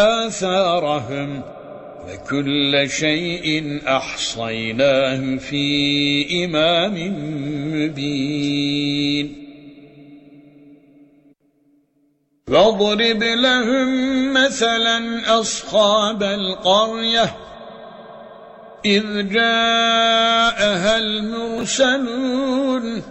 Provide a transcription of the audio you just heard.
آثارهم وكل شيء أحصيناه في إمام مبين واضرب لهم مثلا أصحاب القرية إذ جاءها المرسلون